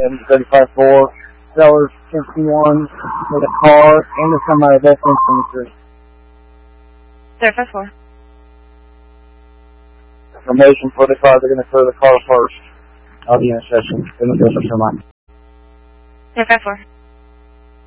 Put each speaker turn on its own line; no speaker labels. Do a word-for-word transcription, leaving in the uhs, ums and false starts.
in thirty-five four. Sellers fifty-one with a car and a semi that's in twenty-three.
thirty-five four.
Information for the car, they're going to clear the car first. Of the intersection. Then we'll go for some line.
thirty-five four.